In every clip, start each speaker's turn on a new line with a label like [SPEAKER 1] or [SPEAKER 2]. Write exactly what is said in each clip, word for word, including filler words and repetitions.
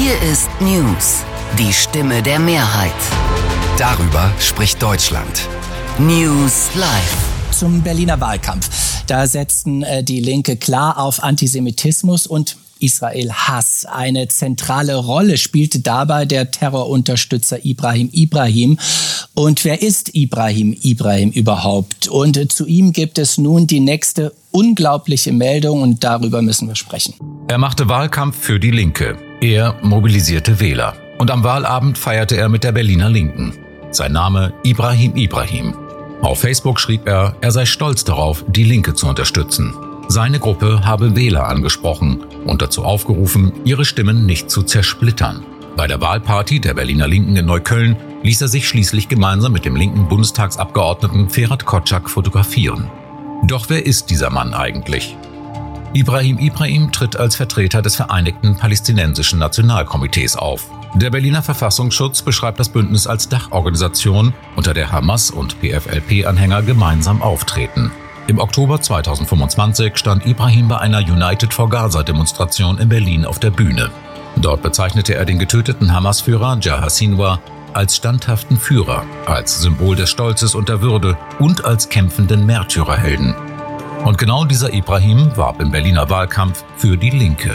[SPEAKER 1] Hier ist News, die Stimme der Mehrheit.
[SPEAKER 2] Darüber spricht Deutschland.
[SPEAKER 1] News Live.
[SPEAKER 3] Zum Berliner Wahlkampf. Da setzten äh, die Linke klar auf Antisemitismus und Israel-Hass. Eine zentrale Rolle spielte dabei der Terrorunterstützer Ibrahim Ibrahim. Und wer ist Ibrahim Ibrahim überhaupt? Und äh, zu ihm gibt es nun die nächste unglaubliche Meldung und darüber müssen wir sprechen.
[SPEAKER 4] Er machte Wahlkampf für die Linke. Er mobilisierte Wähler. Und am Wahlabend feierte er mit der Berliner Linken. Sein Name Ibrahim Ibrahim. Auf Facebook schrieb er, er sei stolz darauf, die Linke zu unterstützen. Seine Gruppe habe Wähler angesprochen und dazu aufgerufen, ihre Stimmen nicht zu zersplittern. Bei der Wahlparty der Berliner Linken in Neukölln ließ er sich schließlich gemeinsam mit dem linken Bundestagsabgeordneten Ferhat Kotschak fotografieren. Doch wer ist dieser Mann eigentlich? Ibrahim Ibrahim tritt als Vertreter des Vereinigten Palästinensischen Nationalkomitees auf. Der Berliner Verfassungsschutz beschreibt das Bündnis als Dachorganisation, unter der Hamas und P F L P-Anhänger gemeinsam auftreten. Im Oktober zweitausendfünfundzwanzig stand Ibrahim bei einer United for Gaza-Demonstration in Berlin auf der Bühne. Dort bezeichnete er den getöteten Hamas-Führer Yahya Sinwar als standhaften Führer, als Symbol des Stolzes und der Würde und als kämpfenden Märtyrerhelden. Und genau dieser Ibrahim warb im Berliner Wahlkampf für die Linke.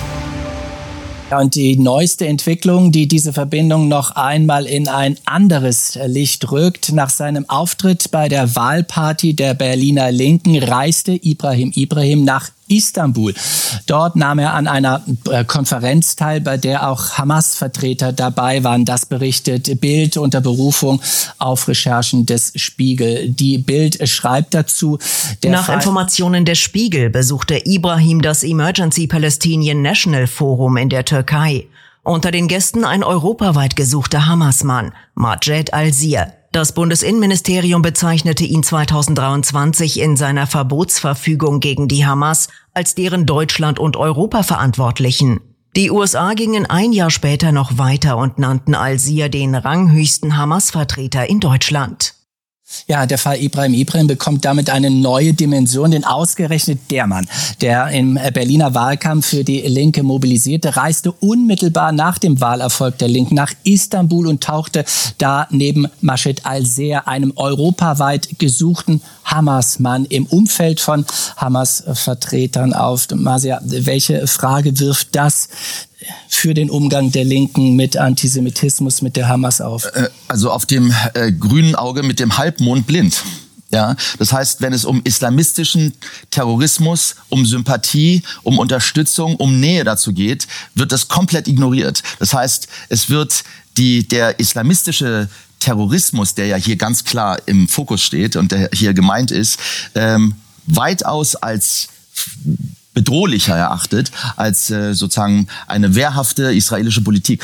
[SPEAKER 3] Und die neueste Entwicklung, die diese Verbindung noch einmal in ein anderes Licht rückt. Nach seinem Auftritt bei der Wahlparty der Berliner Linken reiste Ibrahim Ibrahim nach Istanbul. Dort nahm er an einer Konferenz teil, bei der auch Hamas-Vertreter dabei waren. Das berichtet Bild unter Berufung auf Recherchen des Spiegel. Die Bild schreibt dazu:
[SPEAKER 5] der Nach Fall Informationen des Spiegel besuchte Ibrahim das Emergency Palestinian National Forum in der Türkei. Unter den Gästen ein europaweit gesuchter Hamas-Mann, Majed Al-Zir. Das Bundesinnenministerium bezeichnete ihn zweitausenddreiundzwanzig in seiner Verbotsverfügung gegen die Hamas als deren Deutschland- und Europa-Verantwortlichen. Die U S A gingen ein Jahr später noch weiter und nannten Al-Zir den ranghöchsten Hamas-Vertreter in Deutschland.
[SPEAKER 3] Ja, der Fall Ibrahim Ibrahim bekommt damit eine neue Dimension, denn ausgerechnet der Mann, der im Berliner Wahlkampf für die Linke mobilisierte, reiste unmittelbar nach dem Wahlerfolg der Linken nach Istanbul und tauchte da neben Majed Al-Zir, einem europaweit gesuchten Hamas-Mann, im Umfeld von Hamas-Vertretern auf. Masia, welche Frage wirft das für den Umgang der Linken mit Antisemitismus, mit der Hamas auf?
[SPEAKER 6] Also auf dem äh, grünen Auge mit dem Halbmond blind. Ja, das heißt, wenn es um islamistischen Terrorismus, um Sympathie, um Unterstützung, um Nähe dazu geht, wird das komplett ignoriert. Das heißt, es wird die, der islamistische Terrorismus, der ja hier ganz klar im Fokus steht und der hier gemeint ist, ähm, weitaus als bedrohlicher erachtet als äh, sozusagen eine wehrhafte israelische Politik.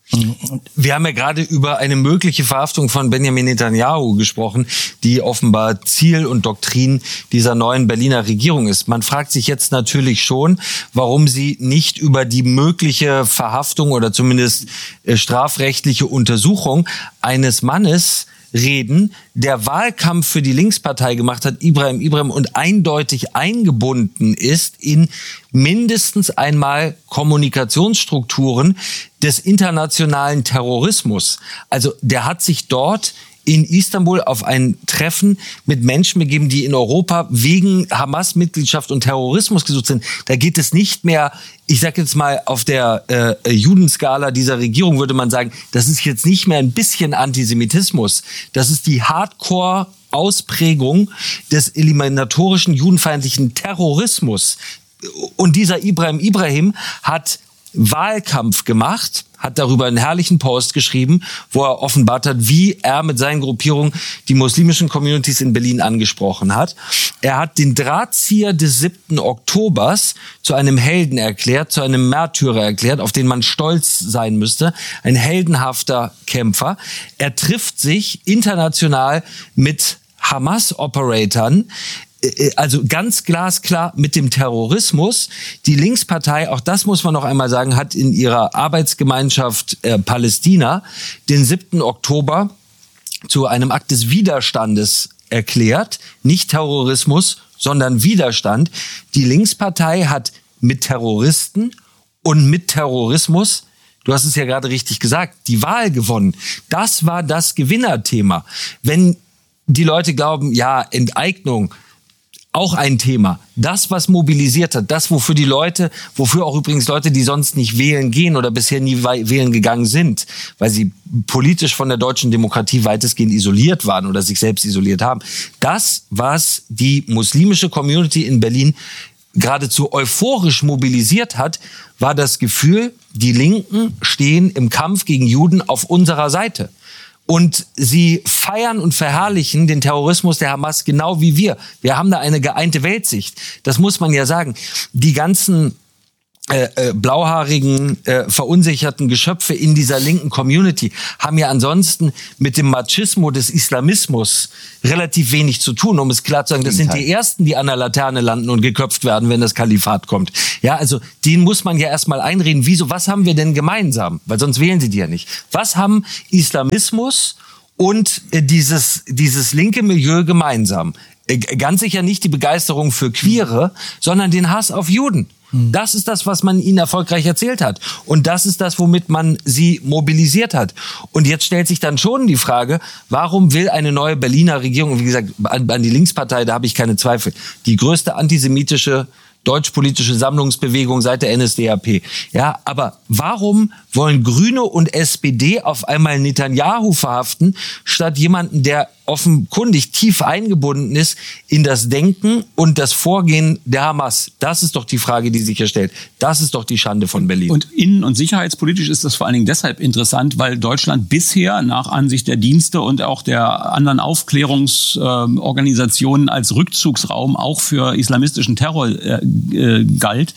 [SPEAKER 7] Wir haben ja gerade über eine mögliche Verhaftung von Benjamin Netanyahu gesprochen, die offenbar Ziel und Doktrin dieser neuen Berliner Regierung ist. Man fragt sich jetzt natürlich schon, warum sie nicht über die mögliche Verhaftung oder zumindest äh, strafrechtliche Untersuchung eines Mannes reden, der Wahlkampf für die Linkspartei gemacht hat, Ibrahim Ibrahim, und eindeutig eingebunden ist in mindestens einmal Kommunikationsstrukturen des internationalen Terrorismus. Also der hat sich dort in Istanbul auf ein Treffen mit Menschen begeben, die in Europa wegen Hamas-Mitgliedschaft und Terrorismus gesucht sind. Da geht es nicht mehr, ich sage jetzt mal, auf der äh, Judenskala dieser Regierung würde man sagen, das ist jetzt nicht mehr ein bisschen Antisemitismus. Das ist die Hardcore-Ausprägung des eliminatorischen, judenfeindlichen Terrorismus. Und dieser Ibrahim Ibrahim hat Wahlkampf gemacht, hat darüber einen herrlichen Post geschrieben, wo er offenbart hat, wie er mit seinen Gruppierungen die muslimischen Communities in Berlin angesprochen hat. Er hat den Drahtzieher des siebten Oktobers zu einem Helden erklärt, zu einem Märtyrer erklärt, auf den man stolz sein müsste. Ein heldenhafter Kämpfer. Er trifft sich international mit Hamas-Operatoren, also ganz glasklar mit dem Terrorismus. Die Linkspartei, auch das muss man noch einmal sagen, hat in ihrer Arbeitsgemeinschaft äh, Palästina den siebten Oktober zu einem Akt des Widerstandes erklärt. Nicht Terrorismus, sondern Widerstand. Die Linkspartei hat mit Terroristen und mit Terrorismus du hast es ja gerade richtig gesagt, die Wahl gewonnen. Das war das Gewinnerthema. Wenn die Leute glauben, ja, Enteignung, auch ein Thema. Das, was mobilisiert hat, das, wofür die Leute, wofür auch übrigens Leute, die sonst nicht wählen gehen oder bisher nie wählen gegangen sind, weil sie politisch von der deutschen Demokratie weitestgehend isoliert waren oder sich selbst isoliert haben. Das, was die muslimische Community in Berlin geradezu euphorisch mobilisiert hat, war das Gefühl, die Linken stehen im Kampf gegen Juden auf unserer Seite. Und sie feiern und verherrlichen den Terrorismus der Hamas genau wie wir. Wir haben da eine geeinte Weltsicht. Das muss man ja sagen. Die ganzen äh, äh, blauhaarigen, äh, verunsicherten Geschöpfe in dieser linken Community haben ja ansonsten mit dem Machismo des Islamismus relativ wenig zu tun, um es klar zu sagen. Das sind die Ersten, die an der Laterne landen und geköpft werden, wenn das Kalifat kommt. Ja, also denen muss man ja erstmal einreden, wieso, was haben wir denn gemeinsam? Weil sonst wählen sie die ja nicht. Was haben Islamismus und äh, dieses, dieses linke Milieu gemeinsam? Äh, ganz sicher nicht die Begeisterung für Queere, sondern den Hass auf Juden. Das ist das, was man ihnen erfolgreich erzählt hat. Und das ist das, womit man sie mobilisiert hat. Und jetzt stellt sich dann schon die Frage, warum will eine neue Berliner Regierung, wie gesagt, an, an die Linkspartei, da habe ich keine Zweifel, die größte antisemitische deutschpolitische Sammlungsbewegung seit der N S D A P. Ja, aber warum wollen Grüne und S P D auf einmal Netanyahu verhaften, statt jemanden, der offenkundig tief eingebunden ist in das Denken und das Vorgehen der Hamas? Das ist doch die Frage, die sich hier stellt. Das ist doch die Schande von Berlin.
[SPEAKER 8] Und innen- und sicherheitspolitisch ist das vor allen Dingen deshalb interessant, weil Deutschland bisher nach Ansicht der Dienste und auch der anderen Aufklärungsorganisationen äh, als Rückzugsraum auch für islamistischen Terror äh, äh, galt.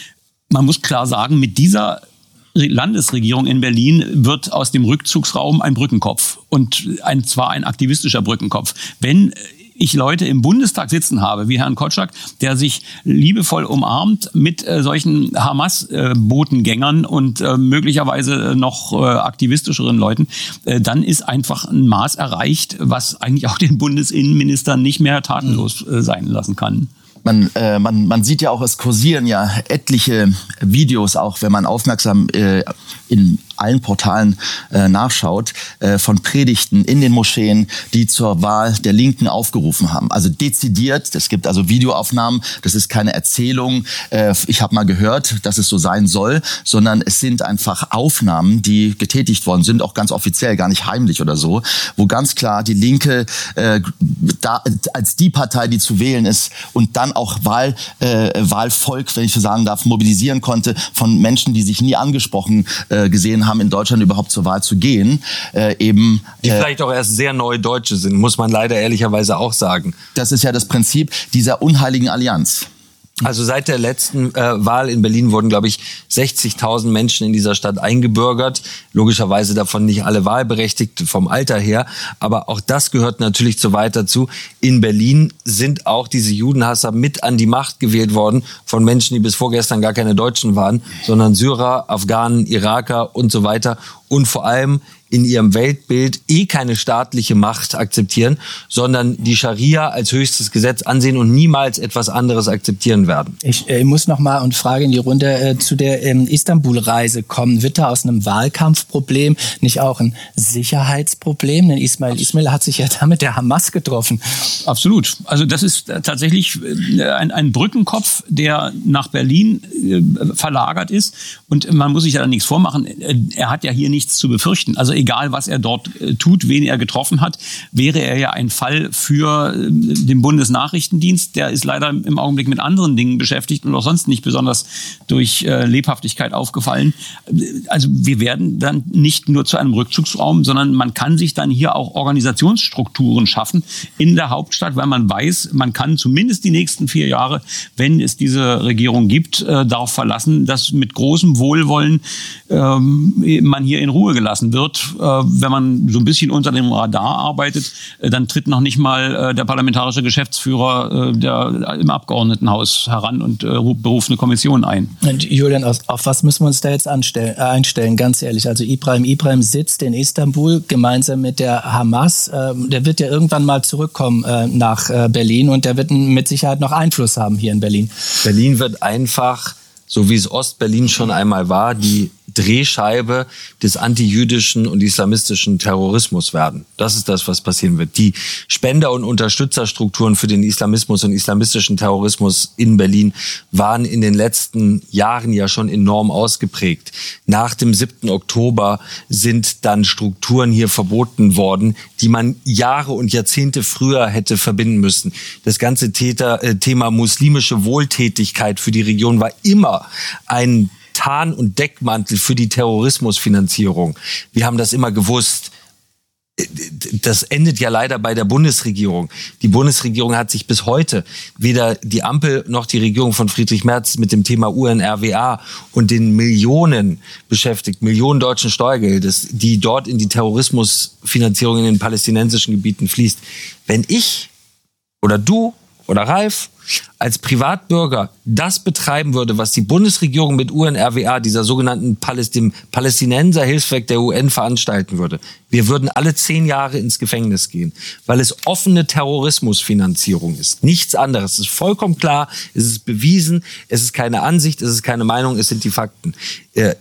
[SPEAKER 8] Man muss klar sagen, mit dieser Landesregierung in Berlin wird aus dem Rückzugsraum ein Brückenkopf und ein, zwar ein aktivistischer Brückenkopf. Wenn ich Leute im Bundestag sitzen habe, wie Herrn Kotschak, der sich liebevoll umarmt mit äh, solchen Hamas-Botengängern äh, und äh, möglicherweise noch äh, aktivistischeren Leuten, äh, dann ist einfach ein Maß erreicht, was eigentlich auch den Bundesinnenminister nicht mehr tatenlos äh, sein lassen kann.
[SPEAKER 6] Man, äh, man, man sieht ja auch, es kursieren ja etliche Videos, auch wenn man aufmerksam äh, in allen Portalen äh, nachschaut, äh, von Predigten in den Moscheen, die zur Wahl der Linken aufgerufen haben. Also dezidiert, es gibt also Videoaufnahmen, das ist keine Erzählung, äh, ich habe mal gehört, dass es so sein soll, sondern es sind einfach Aufnahmen, die getätigt worden sind, auch ganz offiziell, gar nicht heimlich oder so, wo ganz klar die Linke äh, da, als die Partei, die zu wählen ist und dann auch Wahl, äh, Wahlvolk, wenn ich so sagen darf, mobilisieren konnte von Menschen, die sich nie angesprochen äh, gesehen haben, in Deutschland überhaupt zur Wahl zu gehen. Äh, eben,
[SPEAKER 7] die
[SPEAKER 6] äh,
[SPEAKER 7] vielleicht auch erst sehr neue Deutsche sind, muss man leider ehrlicherweise auch sagen.
[SPEAKER 6] Das ist ja das Prinzip dieser unheiligen Allianz.
[SPEAKER 7] Also seit der letzten äh, Wahl in Berlin wurden, glaube ich, sechzigtausend Menschen in dieser Stadt eingebürgert. Logischerweise davon nicht alle wahlberechtigt vom Alter her. Aber auch das gehört natürlich zu weit dazu. In Berlin sind auch diese Judenhasser mit an die Macht gewählt worden von Menschen, die bis vorgestern gar keine Deutschen waren, sondern Syrer, Afghanen, Iraker und so weiter. Und vor allem in ihrem Weltbild eh keine staatliche Macht akzeptieren, sondern die Scharia als höchstes Gesetz ansehen und niemals etwas anderes akzeptieren werden.
[SPEAKER 3] Ich äh, muss noch mal und frage in die Runde äh, zu der ähm, Istanbul-Reise kommen. Wird da aus einem Wahlkampfproblem nicht auch ein Sicherheitsproblem? Denn Ismail Ismail hat sich ja da mit der Hamas getroffen.
[SPEAKER 8] Absolut. Also das ist tatsächlich ein, ein Brückenkopf, der nach Berlin äh, verlagert ist. Und man muss sich ja da nichts vormachen. Er hat ja hier nichts zu befürchten. Also egal, was er dort äh, tut, wen er getroffen hat, wäre er ja ein Fall für äh, den Bundesnachrichtendienst. Der ist leider im Augenblick mit anderen Dingen beschäftigt und auch sonst nicht besonders durch äh, Lebhaftigkeit aufgefallen. Also wir werden dann nicht nur zu einem Rückzugsraum, sondern man kann sich dann hier auch Organisationsstrukturen schaffen in der Hauptstadt, weil man weiß, man kann zumindest die nächsten vier Jahre, wenn es diese Regierung gibt, äh, darauf verlassen, dass mit großem Wohlwollen ähm, man hier in Ruhe gelassen wird. Wenn man so ein bisschen unter dem Radar arbeitet, dann tritt noch nicht mal der parlamentarische Geschäftsführer der, im Abgeordnetenhaus heran und beruft eine Kommission ein.
[SPEAKER 3] Und Julian, auf, auf was müssen wir uns da jetzt anstellen, äh, einstellen, ganz ehrlich? Also Ibrahim Ibrahim sitzt in Istanbul gemeinsam mit der Hamas. Äh, der wird ja irgendwann mal zurückkommen äh, nach äh, Berlin und der wird mit Sicherheit noch Einfluss haben hier in Berlin.
[SPEAKER 7] Berlin wird einfach, so wie es Ostberlin schon einmal war, die Drehscheibe des antijüdischen und islamistischen Terrorismus werden. Das ist das, was passieren wird. Die Spender- und Unterstützerstrukturen für den Islamismus und islamistischen Terrorismus in Berlin waren in den letzten Jahren ja schon enorm ausgeprägt. Nach dem siebten Oktober sind dann Strukturen hier verboten worden, die man Jahre und Jahrzehnte früher hätte verbinden müssen. Das ganze Täter, äh, Thema muslimische Wohltätigkeit für die Region war immer ein Tarn- und Deckmantel für die Terrorismusfinanzierung. Wir haben das immer gewusst. Das endet ja leider bei der Bundesregierung. Die Bundesregierung hat sich bis heute weder die Ampel noch die Regierung von Friedrich Merz mit dem Thema U N R W A und den Millionen beschäftigt, Millionen deutschen Steuergeldes, die dort in die Terrorismusfinanzierung in den palästinensischen Gebieten fließt. Wenn ich oder du oder Ralf als Privatbürger das betreiben würde, was die Bundesregierung mit U N R W A, dieser sogenannten Palästin- Palästinenser-Hilfswerk der U N, veranstalten würde, wir würden alle zehn Jahre ins Gefängnis gehen, weil es offene Terrorismusfinanzierung ist. Nichts anderes. Es ist vollkommen klar, es ist bewiesen, es ist keine Ansicht, es ist keine Meinung, es sind die Fakten.